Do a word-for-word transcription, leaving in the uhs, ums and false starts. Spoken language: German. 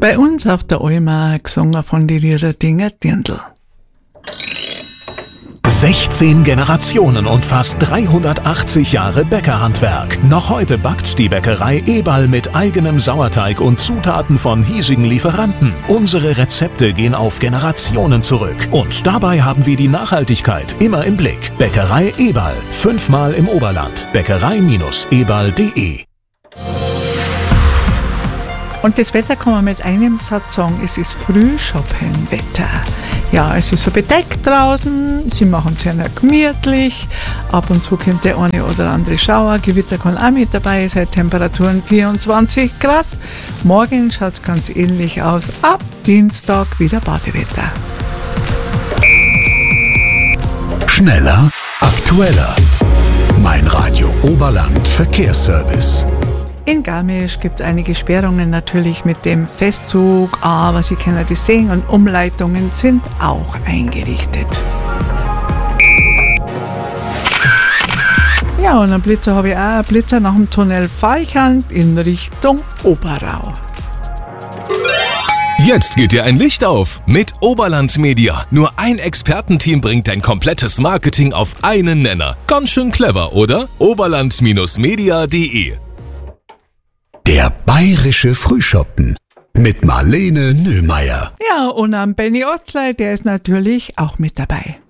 Bei uns auf der Alma gesungen von die Riererdinger Dirndl. sechzehn Generationen und fast dreihundertachtzig Jahre Bäckerhandwerk. Noch heute backt die Bäckerei Eberl mit eigenem Sauerteig und Zutaten von hiesigen Lieferanten. Unsere Rezepte gehen auf Generationen zurück. Und dabei haben wir die Nachhaltigkeit immer im Blick. Bäckerei Eberl. Fünfmal im Oberland. Bäckerei eberl punkt de. Und das Wetter kann man mit einem Satz sagen, es ist Frühschoppenwetter. Ja, es ist so bedeckt draußen, sie machen es ja nicht gemütlich, ab und zu kommt der eine oder andere Schauer, Gewitter kann auch mit dabei sein, Temperaturen vierundzwanzig Grad. Morgen schaut es ganz ähnlich aus, ab Dienstag wieder Badewetter. Schneller, aktueller. Mein Radio Oberland Verkehrsservice. In Garmisch gibt es einige Sperrungen natürlich mit dem Festzug, aber Sie können das sehen und Umleitungen sind auch eingerichtet. Ja, und einen Blitzer habe ich auch, einen Blitzer nach dem Tunnel Falchand in Richtung Oberau. Jetzt geht dir ein Licht auf mit Oberland Media. Nur ein Expertenteam bringt dein komplettes Marketing auf einen Nenner. Ganz schön clever, oder? oberland Media punkt de. Der bayerische Frühschoppen mit Marlene Nöhmeier. Ja, und am Benny Ostley, der ist natürlich auch mit dabei.